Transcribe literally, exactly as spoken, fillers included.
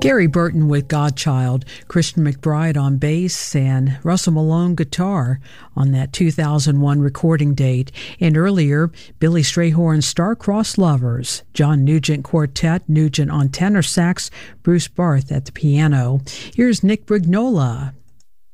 Gary Burton with Godchild, Christian McBride on bass, and Russell Malone guitar on that two thousand one recording date. And earlier, Billy Strayhorn's Star-Crossed Lovers, John Nugent Quartet, Nugent on tenor sax, Bruce Barth at the piano. Here's Nick Brignola,